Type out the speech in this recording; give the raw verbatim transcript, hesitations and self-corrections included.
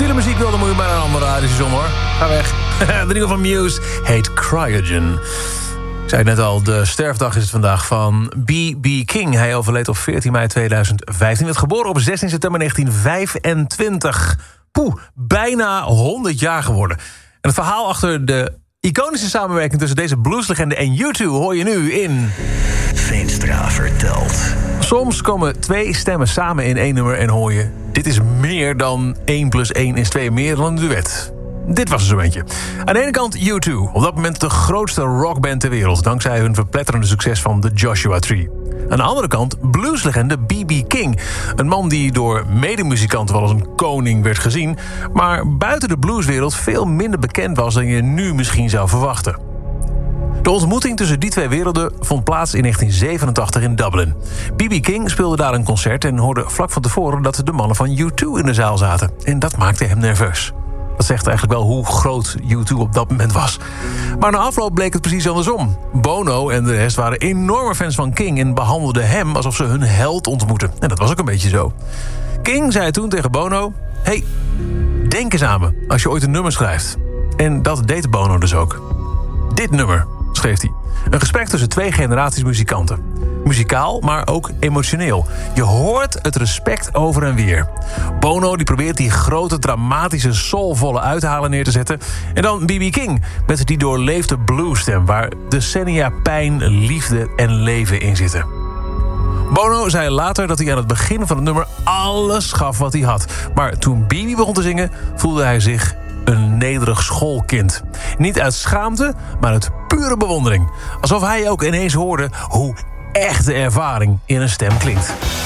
subtiele muziek wil, dan moet je maar een andere radiostation, hoor. Ga weg. De nieuwe van Muse heet Cryogen. Ik zei het net al, de sterfdag is het vandaag van B B King. Hij overleed op veertien mei tweeduizend vijftien. Werd geboren op zestien september negentien vijfentwintig. Poeh, bijna honderd jaar geworden. En het verhaal achter de iconische samenwerking tussen deze blueslegende en U twee hoor je nu in Veenstra vertelt. Soms komen twee stemmen samen in één nummer en hoor je... dit is meer dan één plus één is twee, meer dan een duet. Dit was er zo eentje. Aan de ene kant U twee, op dat moment de grootste rockband ter wereld... dankzij hun verpletterende succes van The Joshua Tree. Aan de andere kant blueslegende B B King. Een man die door medemuzikanten wel als een koning werd gezien... maar buiten de blueswereld veel minder bekend was... dan je nu misschien zou verwachten. De ontmoeting tussen die twee werelden vond plaats in negentien zevenentachtig in Dublin. B B King speelde daar een concert en hoorde vlak van tevoren... dat de mannen van U twee in de zaal zaten. En dat maakte hem nerveus. Dat zegt eigenlijk wel hoe groot U twee op dat moment was. Maar na afloop bleek het precies andersom. Bono en de rest waren enorme fans van King... en behandelden hem alsof ze hun held ontmoetten. En dat was ook een beetje zo. King zei toen tegen Bono... hey, denk eens aan me als je ooit een nummer schrijft. En dat deed Bono dus ook. Dit nummer, schreef hij. Een gesprek tussen twee generaties muzikanten. Muzikaal, maar ook emotioneel. Je hoort het respect over en weer. Bono die probeert die grote, dramatische, soulvolle uithalen neer te zetten. En dan B B King met die doorleefde bluesstem... waar decennia pijn, liefde en leven in zitten. Bono zei later dat hij aan het begin van het nummer alles gaf wat hij had. Maar toen B B begon te zingen, voelde hij zich een nederig schoolkind. Niet uit schaamte, maar uit pure bewondering. Alsof hij ook ineens hoorde hoe echte ervaring in een stem klinkt.